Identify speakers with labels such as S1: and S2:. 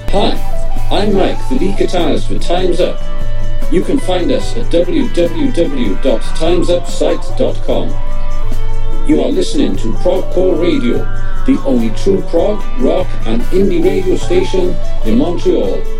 S1: Hi, I'm Mike, the lead guitarist for Time's Up. You can find us at www.timesupsite.com. You are listening to Progcore Radio, the only true prog, rock and indie radio station in Montreal.